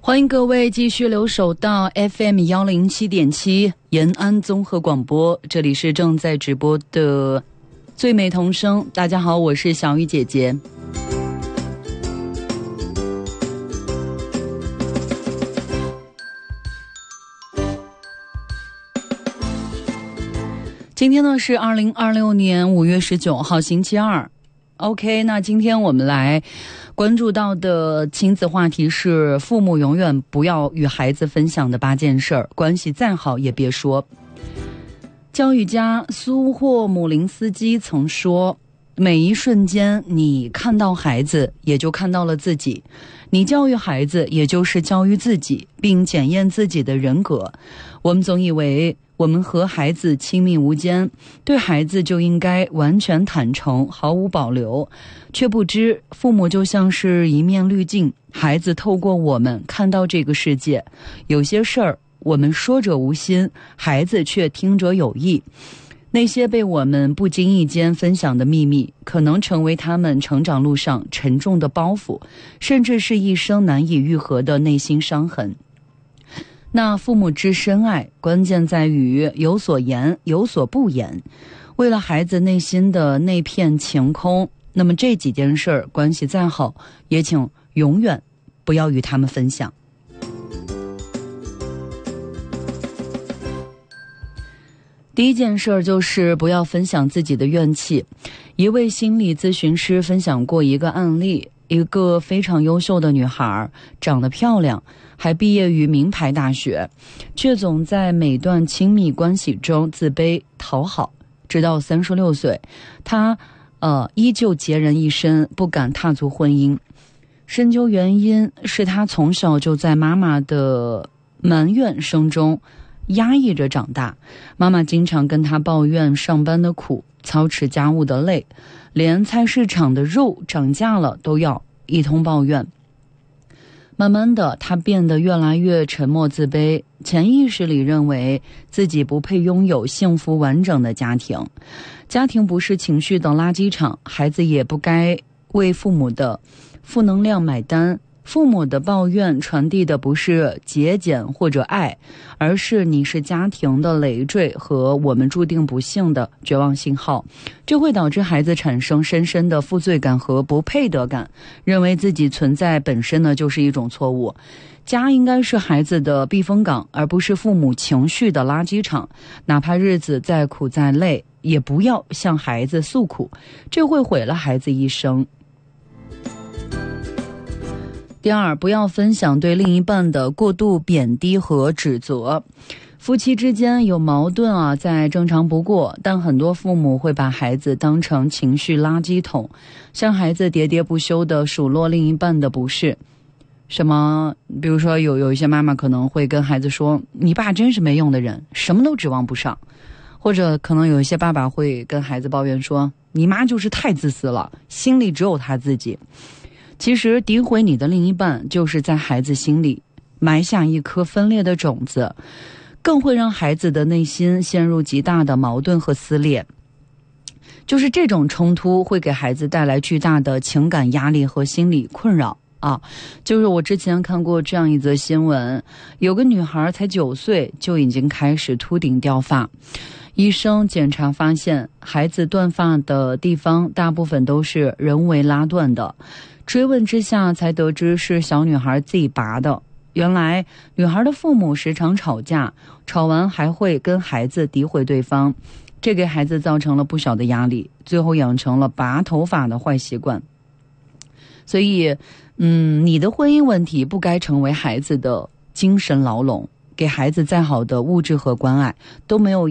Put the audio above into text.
欢迎各位继续留守到 FM107.7 延安综合广播，这里是正在直播的最美童声。大家好，我是小雨姐姐。今天呢是2026年5月19号星期二。OK， 那今天我们来关注到的亲子话题是父母永远不要与孩子分享的8件事儿，关系再好也别说。教育家苏霍姆林斯基曾说，每一瞬间你看到孩子，也就看到了自己。你教育孩子，也就是教育自己，并检验自己的人格。我们总以为我们和孩子亲密无间，对孩子就应该完全坦诚，毫无保留，却不知父母就像是一面滤镜，孩子透过我们看到这个世界。有些事儿我们说者无心，孩子却听者有意。那些被我们不经意间分享的秘密，可能成为他们成长路上沉重的包袱，甚至是一生难以愈合的内心伤痕。那父母之深爱，关键在于有所言，有所不言。为了孩子内心的那片晴空，那么这几件事儿，关系再好，也请永远不要与他们分享。第一件事就是不要分享自己的怨气。一位心理咨询师分享过一个案例，一个非常优秀的女孩，长得漂亮，还毕业于名牌大学，却总在每段亲密关系中自卑讨好。直到36岁，她依旧孑然一身，不敢踏足婚姻。深究原因是她从小就在妈妈的埋怨声中压抑着长大，妈妈经常跟她抱怨上班的苦，操持家务的累，连菜市场的肉涨价了都要一通抱怨。慢慢的，她变得越来越沉默自卑，潜意识里认为自己不配拥有幸福完整的家庭。家庭不是情绪的垃圾场，孩子也不该为父母的负能量买单。父母的抱怨传递的不是节俭或者爱，而是你是家庭的累赘和我们注定不幸的绝望信号。这会导致孩子产生深深的负罪感和不配得感，认为自己存在本身呢就是一种错误。家应该是孩子的避风港，而不是父母情绪的垃圾场。哪怕日子再苦再累，也不要向孩子诉苦，这会毁了孩子一生。第二，不要分享对另一半的过度贬低和指责。夫妻之间有矛盾再正常不过，但很多父母会把孩子当成情绪垃圾桶，向孩子喋喋不休地数落另一半的不是。什么，比如说有一些妈妈可能会跟孩子说，你爸真是没用的人，什么都指望不上。或者可能有一些爸爸会跟孩子抱怨说，你妈就是太自私了，心里只有她自己。其实诋毁你的另一半，就是在孩子心里埋下一颗分裂的种子，更会让孩子的内心陷入极大的矛盾和撕裂。就是这种冲突会给孩子带来巨大的情感压力和心理困扰就是我之前看过这样一则新闻，有个女孩才9岁就已经开始秃顶掉发。医生检查发现，孩子断发的地方大部分都是人为拉断的。追问之下才得知是小女孩自己拔的。原来女孩的父母时常吵架，吵完还会跟孩子诋毁对方，这给孩子造成了不小的压力，最后养成了拔头发的坏习惯。所以你的婚姻问题不该成为孩子的精神牢笼，给孩子再好的物质和关爱都没有